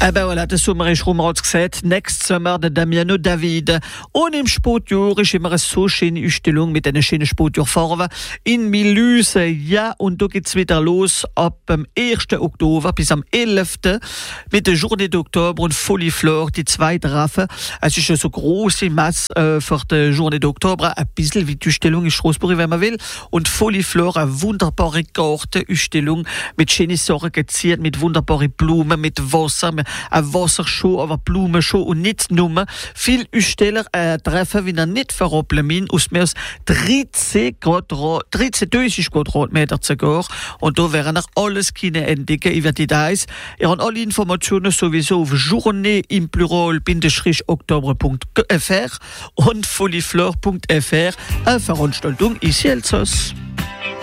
Ben voilà, der Sommer ist rum, hat's gesagt. Next Summer der Damiano David. Und im Sportjahr ist immer eine so schöne Ausstellung mit einer schönen Sportjahrfarbe in Milüse. Ja, und da geht's wieder los ab dem 1. Oktober bis am 11. mit der Journée d'Octobre und Folie Fleur, die zwei Drachen. Es ist eine so große Masse für die Journée d'Octobre, ein bisschen wie die Ausstellung in Straßburg, wenn man will. Und Folie Fleur, eine wunderbare Gartenausstellung mit schönen Sachen geziert, mit wunderbaren Blumen, mit Wasser, ein Wassershow, aber Blumenshow und nicht nur. Viele Aussteller treffen, wie er nicht verroppeln, aus mehr als 13 Quadratmeter sogar. Und da werden auch alles können entdecken über Details. Ihr habt alle Informationen sowieso auf journée im Plural-oktobre.fr und foliefleur.fr. Eine Veranstaltung ist Elsass.